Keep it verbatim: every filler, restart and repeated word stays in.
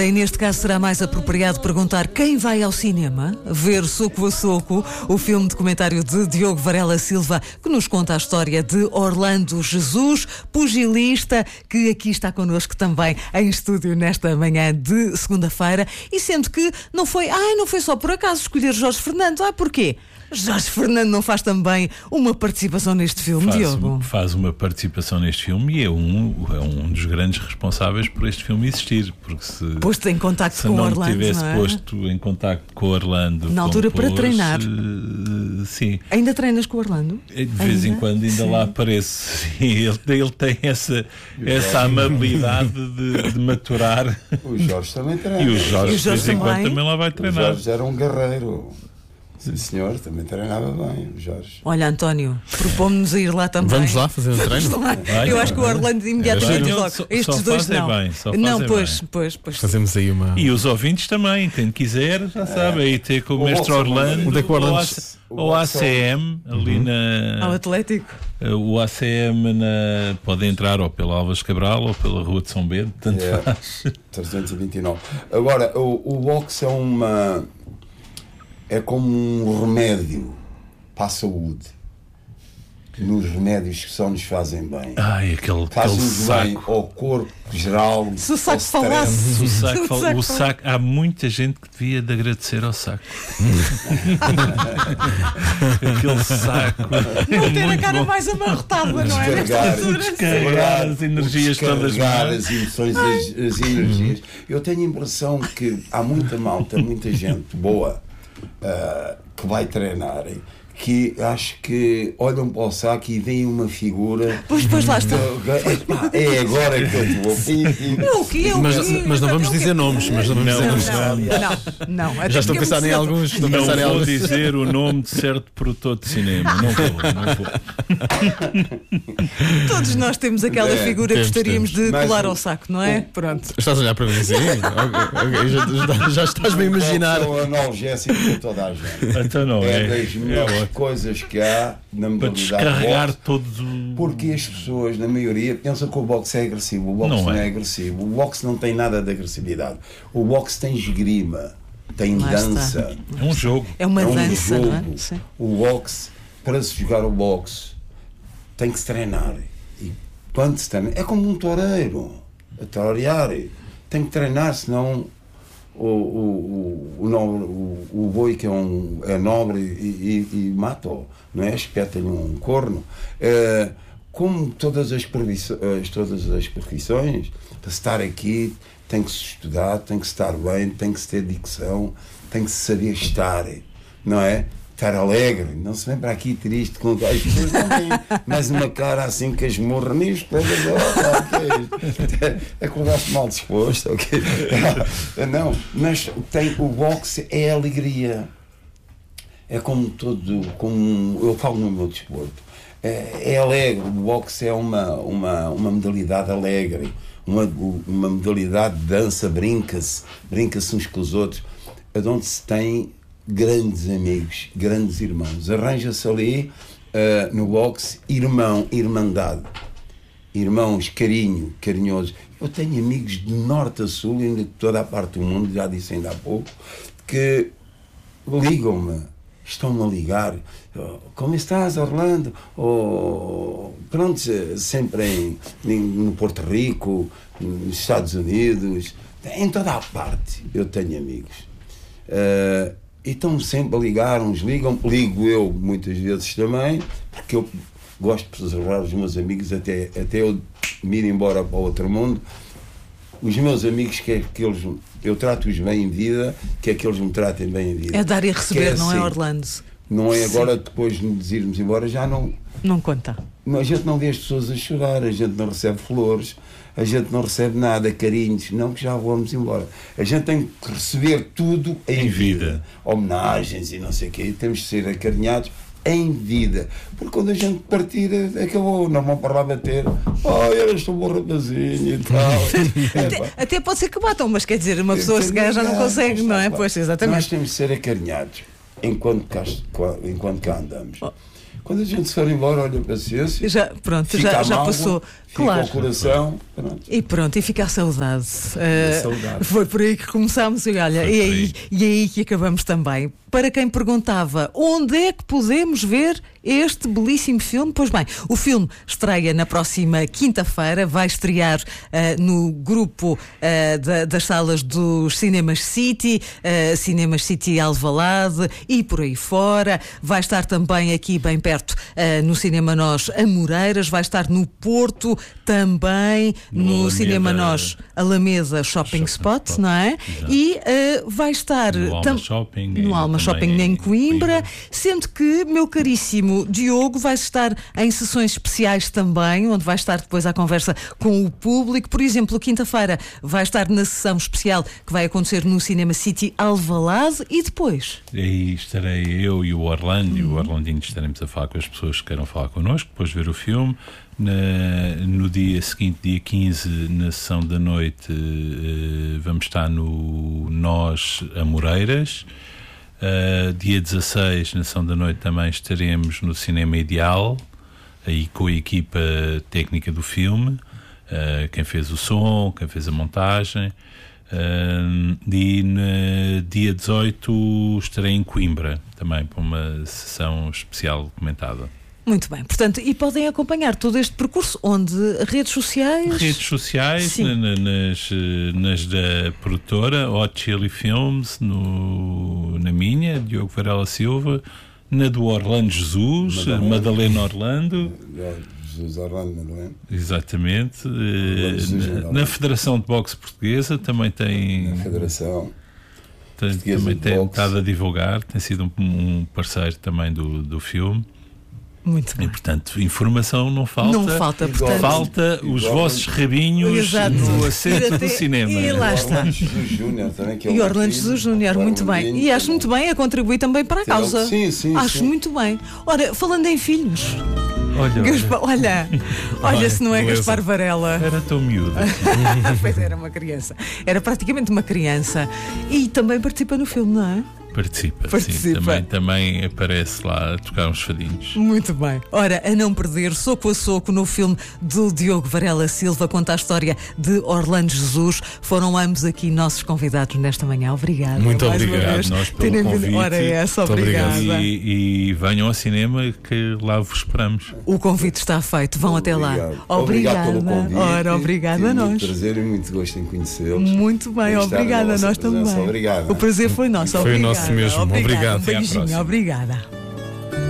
E neste caso será mais apropriado perguntar quem vai ao cinema ver Soco a Soco, o filme documentário de Diogo Varela Silva, que nos conta a história de Orlando Jesus, pugilista, que aqui está connosco também em estúdio nesta manhã de segunda-feira. E sendo que não foi, ai, não foi só por acaso escolher Jorge Fernando. Ah, porquê? Jorge Fernando não faz também uma participação neste filme, faz, Diogo? Faz uma participação neste filme e é um, é um dos grandes responsáveis por este filme existir. Porque se, posto em contacto se com não Orlando, tivesse não é? posto em contacto com Orlando na altura compôs, para treinar. Uh, sim. Ainda treinas com o Orlando? De vez ainda? em quando ainda sim. Lá aparece. Ele, ele tem essa, essa amabilidade de, de maturar. O Jorge também treina. E o Jorge, e o Jorge de vez em também? quando também lá vai treinar. O Jorge era um guerreiro. Sim, senhor, também treinava bem, o Jorge. Olha, António, propomos-nos a ir lá também. Vamos lá fazer um treino? Eu acho que o Orlando imediatamente é, logo. só, Estes só dois não. Bem, só não, pois, bem. pois, pois. Fazemos aí uma. E os ouvintes também, quem quiser, já sabe, aí ter com o, o mestre Orlando, onde é que o Orlando ou a C M, ali uhum. na. Ao Atlético. O A C M na, pode entrar ou pela Alves Cabral ou pela Rua de São Bento, tanto é, faz. trezentos e vinte e nove. Agora, o, o boxe é uma. É como um remédio para a saúde. Nos remédios que só nos fazem bem. Ai, aquele, fazem-nos bem ao corpo geral. Se o saco falasse. Se o saco, fal... o saco, há muita gente que devia de agradecer ao saco. Aquele saco. Não ter a cara bom. Mais amarrotada, não é? Descarregar, descarregar as energias todas. As emoções, as, as energias. Eu tenho a impressão que há muita malta, muita gente boa. Uh, que vai treinar, que acho que olham para o saco e veem uma figura. Pois, pois lá está. É agora que eu vou. Não, o quê? Mas, mas não vamos dizer nomes. Mas não, vamos não, dizer não, nomes. não, não, não. Já estou a pensar em alguns. Estou a não pensar vou em alguns. dizer o nome de certo produtor de cinema. Não vou, não vou. Todos nós temos aquela é, figura temos, que gostaríamos temos. de mas colar o, ao saco, não é? O, Pronto. Estás a olhar para mim assim? okay, okay, já, já, já estás-me a imaginar. É o analgésico para toda a gente. Então não é. É das melhores é coisas que há na modalidade. Descarregar todos o... Porque as pessoas, na maioria, pensam que o boxe é agressivo. O boxe não, não é. é agressivo. O boxe não tem nada de agressividade. O boxe tem esgrima, tem Lá dança. É um jogo. É uma é um dança, jogo. não é? Sim. O boxe, para se jogar o boxe, tem que se treinar. E quando se treina, é como um toureiro, a torear. Tem que treinar, senão o, o, o, o, o, o boi que é, um, é nobre e, e, e mata-o, não é? Espeta-lhe um corno. É, como todas as, todas as profissões, para estar aqui tem que se estudar, tem que se estar bem, tem que se ter dicção, tem que se saber estar, não é? Estar alegre, não se vem para aqui triste, com as pessoas não têm mais uma cara assim que as morra nisto, é acordaste mal disposto, ok? Não, mas tem, o boxe é alegria, é como todo, como eu falo no meu desporto, é, é alegre, o boxe é uma, uma, uma modalidade alegre, uma, uma modalidade de dança, brinca-se, brinca-se uns com os outros, onde se tem grandes amigos, grandes irmãos. Arranja-se ali uh, no boxe irmão, irmandade, irmãos, carinho, carinhosos. Eu tenho amigos de norte a sul, ainda de toda a parte do mundo, já disse ainda há pouco, que ligam-me, estão-me a ligar. Como estás, Orlando? Oh, pronto, sempre em, em, no Porto Rico, nos Estados Unidos, em toda a parte eu tenho amigos. Uh, E estão sempre a ligar, uns ligam, ligo eu muitas vezes também, porque eu gosto de preservar os meus amigos até, até eu me ir embora para o outro mundo. Os meus amigos, que, que eles, eu trato-os bem em vida, que é que eles me tratem bem em vida. É dar e receber, é não assim, é, Orlando? Não é agora, sim. Depois de irmos embora, já não... Não conta. A gente não vê as pessoas a chorar, a gente não recebe flores, a gente não recebe nada, carinhos, não, que já vamos embora. A gente tem que receber tudo em, em vida. vida. Homenagens e não sei o quê, temos de ser acarinhados em vida. Porque quando a gente partir, acabou, não vão para lá bater. Oh, eras tão bom rapazinho e tal. até, até pode ser que batam, mas quer dizer, uma pessoa se ganha já não consegue, não é? Pois, exatamente. Nós temos de ser acarinhados enquanto cá, enquanto cá andamos. Oh. Quando a gente se for embora, olha, paciência. Já, pronto, fica já, a já mágoa, passou. Fica Claro. ao coração. Pronto. E pronto, e fica a saudade. A Uh, saudade. Foi por aí que começámos e olha, e aí, e aí que acabamos também. Para quem perguntava onde é que podemos ver este belíssimo filme, pois bem, o filme estreia na próxima quinta-feira, vai estrear uh, no grupo uh, da, das salas dos Cinemas City, uh, Cinemas City Alvalade e por aí fora. Vai estar também aqui bem perto uh, no Cinema Nós Amoreiras, vai estar no Porto também, no, No Alameda- Cinema Nós Alameda Shopping, Shopping Spot, Spot, não é? exato. E uh, vai estar No Alma tam- Shopping, no e Alma também Shopping em em Coimbra, Coimbra. sendo que, meu caríssimo Diogo, vai estar em sessões especiais também, onde vai estar depois à conversa com o público. Por exemplo, quinta-feira vai estar na sessão especial que vai acontecer no Cinema City Alvalade e depois. Aí estarei eu e o Orlando, e o Orlandinho estaremos a falar com as pessoas que queiram falar connosco, depois de ver o filme. Na, no dia seguinte, dia quinze, na sessão da noite, eh, vamos estar no Nós Amoreiras. Uh, dia dezasseis, na sessão da noite, também estaremos no Cinema Ideal, aí com a equipa técnica do filme, uh, quem fez o som, quem fez a montagem. Uh, e no dia dezoito estarei em Coimbra, também para uma sessão especial comentada. Muito bem, portanto, e podem acompanhar todo este percurso onde redes sociais. Redes sociais, Sim. na- na- nas, eh, nas da produtora Hot Chili Films, no, na minha, Diogo Varela Silva, na do Orlando Jesus, Madalena. Madalena Orlando, É, Jesus Orlando, não é? exatamente. eh, Orlando Jesus, na, Orlando. na Federação de Boxe Portuguesa também tem, Na Federação. tem, Portuguesa também de tem Boxe. estado a divulgar, tem sido um, um parceiro também do, do filme. Muito E bem. portanto, informação não falta. Não falta, Igual- portanto. Falta os Igual- vossos rabinhos Exato. no assento Ir do até- cinema. e lá O está. Orlando Jesus Júnior também, que é E o Orlando filho. Jesus Júnior, O muito bem. Orlandinho E acho também. muito bem a contribuir também para a Sim, causa. sim, sim, Acho sim. muito bem. Ora, falando em filhos, Olha, Gaspa- olha, olha se não é beleza. Gaspar Varela. era tão miúdo. Pois era uma criança. Era praticamente uma criança. E também participa no filme, não é? Participa, Participa. sim. Também, também aparece lá a tocar uns fadinhos. Muito bem. Ora, a não perder, soco a soco, no filme do Diogo Varela Silva, conta a história de Orlando Jesus. Foram ambos aqui nossos convidados nesta manhã. Obrigada. Muito mais uma obrigado, vez, nós, pelo terem vindo. convite. Ora, é essa, Muito obrigado. obrigada. E, e venham ao cinema que lá vos esperamos. O convite está feito. Vão até lá. Obrigado. Obrigada. Obrigado pelo convite. Ora, obrigada Tive a nós. muito prazer e muito gosto em conhecê-los. Muito bem, Em estar na obrigada a vossa nós presença. também. Obrigado. O prazer foi nosso. Foi obrigada. nosso mesmo. Obrigada. Obrigado. Um Até à beijinho, próxima. obrigada.